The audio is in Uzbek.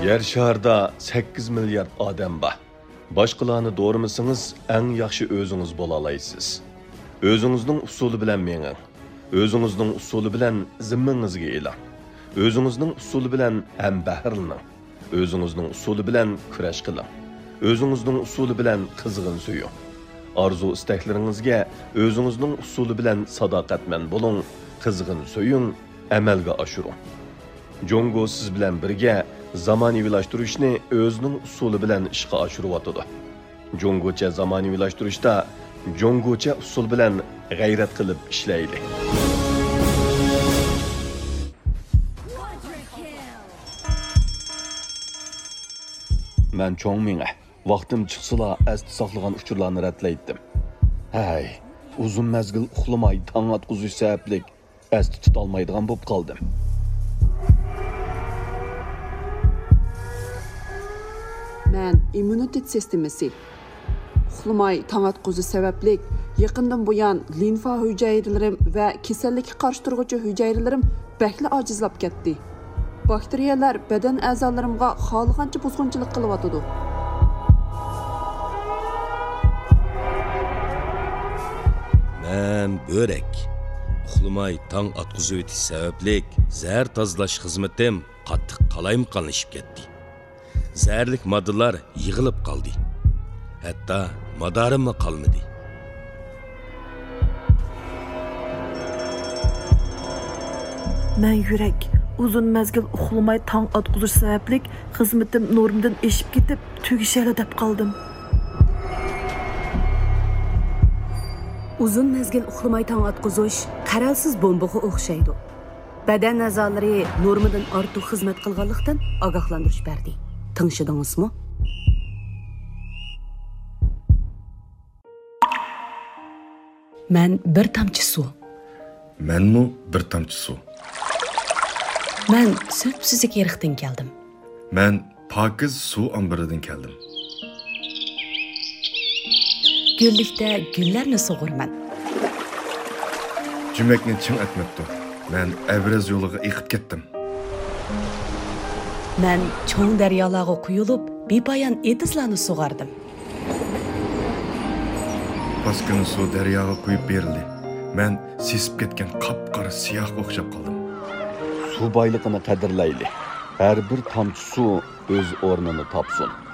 Yer şarda 8 milyard odam bor. Boshqalarni do'rimisingiz, eng yaxshi o'zingiz bo'la olasiz. O'zingizning usuli bilan menging. O'zingizning usuli bilan zimmangizga eling. O'zingizning usuli bilan ham bahrlaning. O'zingizning usuli bilan kurash qiling. O'zingizning usuli bilan qizg'in suying. Arzu istaklaringizga o'zingizning usuli bilan sadoqatman bo'ling, qizg'in suying, amalga oshiring. Jongo siz bilan birga zamonaviylashtirishni o'zining usuli bilan ishga oshiryotdi. Jongocha zamonaviylashtirishda jongocha usul bilan g'ayrat qilib ishlaydi. Men cho'ng menga vaqtim chiqsala asti saqlagan uchurlarni ratlaydim. Hay, uzun mezgil uxlamay tong atquzish sababli asti tutolmaydigan bo'lib qoldim. Men immunitet sistemasi uxlamay tong atquzish sababli yaqindan buyon limfa hujayralarim va kasallikka qarshi turuvchi hujayralarim bakli ojizlab ketdi. Bakteriyalar badan a'zolarimga xohlagancha buzg'unchilik qilyotdi. Men börek. Uxlamay tong atquzish o'tish sababli zahar tozalash xizmatim qattiq qalayimqonlashib ketdi. Zərlik moddalar yığılıb qaldı. Hətta madarim qalmadı. Mən yürək uzun məzgil uxlamay tong atquzish sababli xizmatim normdan eşib ketib tugishali deb qoldim. Uzun mezgil uxlamay tong atquzish qaralsiz bombaga o'xshaydi. Badan a'zolari normadan ortiq xizmat qilganlikdan ogohlantirish berdi. Tanışdыңызmı? Ben bir tamçı su. Menmi bir tamçı su. Ben söpsüzlük yerikten geldim. Ben pakiz su ambiridan keldim. Güllikte güllerni soğurman. Cümekni çim etmepti. Ben evrez yoluga eqib ketdim. Ben çoğun deryalarga kuyulup bepayan etizlarni soğardım. Paskini su daryoga quyib berildi. Men sesib ketgan qop-qora siyoh o'xshab qoldim. Su boyligini qadrlayli. Har bir tomchi suv o'z o'rnini topsin.